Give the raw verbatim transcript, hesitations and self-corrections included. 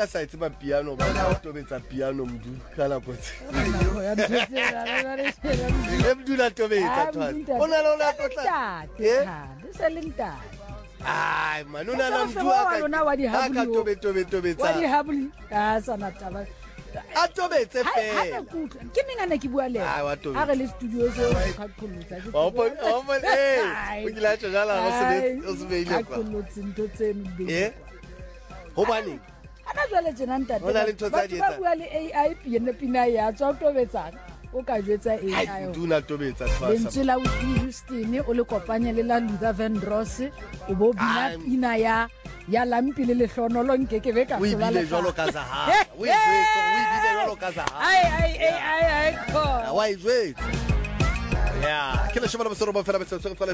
ka sa itse ba piano ba o tobetsa piano mdu kana kotse e mdu la tobetsa twana ona lo la totla eh disalenta ai manuna la mdu aka aka tobe tobe tobetsa wa di habuli ka sana taba a tobetse fela ke nengana ke bua le a re le studio se ka khulutsa ke o bon o bon eh o kila tjala go se o se beile kwa khulutsa ntho tseno eh ho bane ana jwale tjena ntate hona le ntho tsa di etsa ba bua le A I pina pina ya tswa tobetsana o ka jwetsa A I o duna tobetsa tshwasa le ntse la Houston o le kopanya le la Luther Vandross o bo bina pina ya ya lampi le lehlonolo nke ke be ka sola le jwalo ka zaha we jwetsa we bile jwalo ka zaha ai ai ai ai ai ko wa jwetsa ya ke le shoma le bosoro ba fela ba se